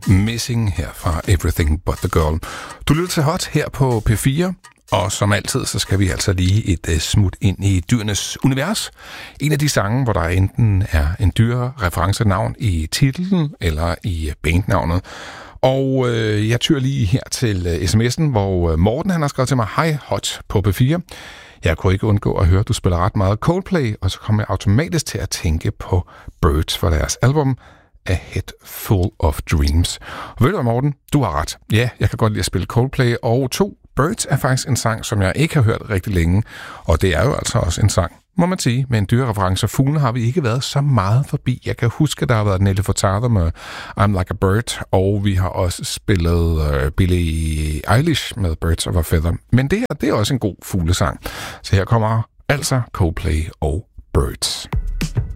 Missing her fra Everything But The Girl. Du lytter til Hot her på P4, og som altid, så skal vi altså lige et smut ind i dyrenes univers. En af de sange, hvor der enten er en dyrereferencenavn i titlen eller i bandnavnet. Og jeg tyrer lige her til sms'en, hvor Morten han har skrevet til mig, hej Hot på P4. Jeg kunne ikke undgå at høre, at du spiller ret meget Coldplay, og så kom jeg automatisk til at tænke på Birds for deres album A Head Full of Dreams. Og ved du, Morten, du har ret. Ja, jeg kan godt lide at spille Coldplay, og Birds er faktisk en sang, som jeg ikke har hørt rigtig længe, og det er jo altså også en sang, må man sige, med en dyrereference. Fuglene har vi ikke været så meget forbi. Jeg kan huske, at der har været Nelly Furtado med I'm Like a Bird, og vi har også spillet Billie Eilish med Birds of a Feather. Men det her, det er også en god fuglesang. Så her kommer altså Coldplay og Birds.